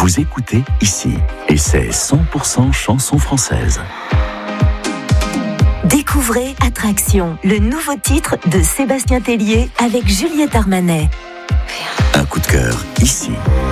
Vous écoutez ici, et c'est 100% chansons françaises. Découvrez Attraction, le nouveau titre de Sébastien Tellier avec Juliette Armanet. Un coup de cœur ici.